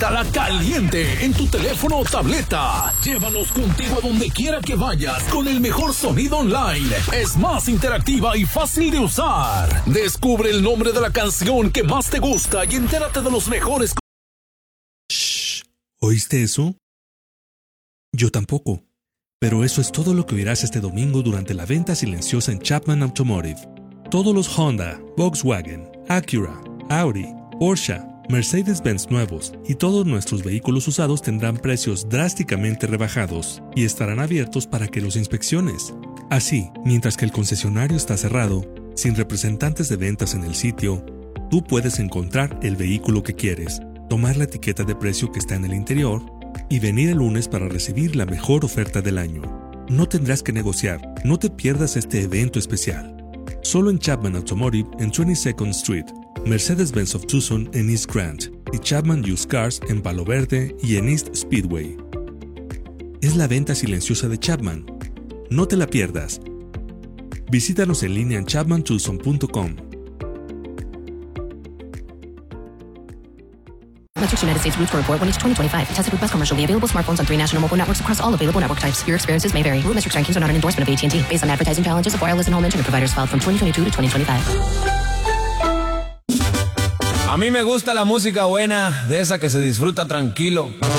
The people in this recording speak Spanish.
La caliente en tu teléfono o tableta. Llévanos contigo a donde quiera que vayas con el mejor sonido online. Es más interactiva y fácil de usar. Descubre el nombre de la canción que más te gusta y entérate de los mejores. Shh, ¿oíste eso? Yo tampoco. Pero eso es todo lo que oirás este domingo durante la venta silenciosa en Chapman Automotive. Todos los Honda, Volkswagen, Acura, Audi, Porsche, Mercedes-Benz nuevos y todos nuestros vehículos usados tendrán precios drásticamente rebajados y estarán abiertos para que los inspecciones. Así, mientras que el concesionario está cerrado, sin representantes de ventas en el sitio, tú puedes encontrar el vehículo que quieres, tomar la etiqueta de precio que está en el interior y venir el lunes para recibir la mejor oferta del año. No tendrás que negociar, no te pierdas este evento especial. Solo en Chapman Automotive en 22nd Street, Mercedes-Benz of Tucson en East Grant y Chapman Used Cars en Palo Verde y en East Speedway. Es la venta silenciosa de Chapman. No te la pierdas. Visítanos en línea en chapmantucson.com. Metrics United States Route Report 1H 2025. Tested with best commercially available smartphones on 3 national mobile networks across all available network types. Your experiences may vary. Route metrics rankings are not an endorsement of AT&T. Based on advertising challenges of wireless and home internet providers filed from 2022 to 2025. A mí me gusta la música buena, de esa que se disfruta tranquilo.